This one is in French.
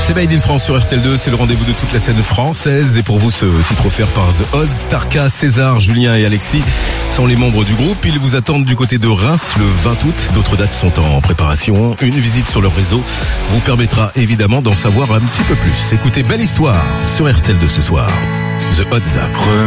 C'est Made in France sur RTL2, c'est le rendez-vous de toute la scène française. Et pour vous, ce titre offert par The Odds, Tarka, César, Julien et Alexis sont les membres du groupe. Ils vous attendent du côté de Reims le 20 août. D'autres dates sont en préparation. Une visite sur leur réseau vous permettra évidemment d'en savoir un petit peu plus. Écoutez, belle histoire sur RTL2 ce soir. The Odds.